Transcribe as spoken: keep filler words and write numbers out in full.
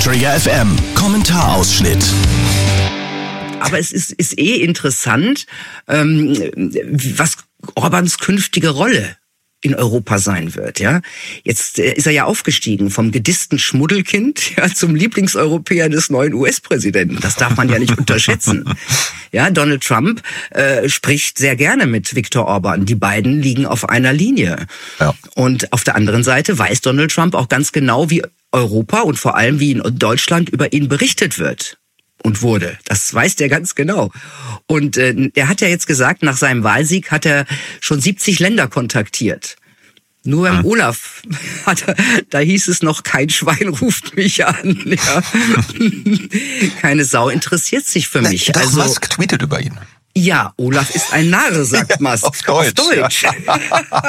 Trigger F M, Kommentarausschnitt. Aber es ist, ist eh interessant, ähm, was Orbáns künftige Rolle in Europa sein wird, ja. Jetzt ist er ja aufgestiegen vom gedissten Schmuddelkind ja, zum Lieblingseuropäer des neuen U S-Präsidenten. Das darf man ja nicht unterschätzen. Ja, Donald Trump äh, spricht sehr gerne mit Viktor Orbán. Die beiden liegen auf einer Linie. Ja. Und auf der anderen Seite weiß Donald Trump auch ganz genau, wie Europa und vor allem wie in Deutschland über ihn berichtet wird. Und wurde. Das weiß der ganz genau. Und äh, er hat ja jetzt gesagt, nach seinem Wahlsieg hat er schon siebzig Länder kontaktiert. Nur beim hm. Olaf, hat er, da hieß es noch, kein Schwein ruft mich an. Ja. Keine Sau interessiert sich für mich. Doch, also Musk tweetet über ihn. Ja, Olaf ist ein Narr, sagt Musk. Auf Deutsch. Auf Deutsch. Ja.